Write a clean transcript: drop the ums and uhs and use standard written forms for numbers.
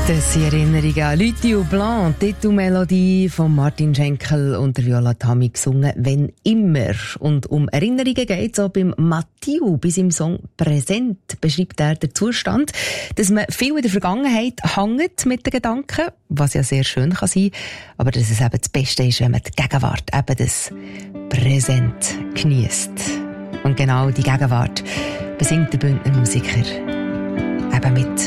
Das sind Erinnerungen an Lutti Blanc, Titelmelodie von Martin Schenkel und der Viola Tammy gesungen, «Wenn immer». Und um Erinnerungen geht es auch beim Mathieu. Bei seinem Song «Präsent» beschreibt er den Zustand, dass man viel in der Vergangenheit hängt mit den Gedanken, was ja sehr schön kann sein, aber dass es eben das Beste ist, wenn man die Gegenwart, eben das Präsent geniesst. Und genau die Gegenwart besingt der Bündner Musiker eben mit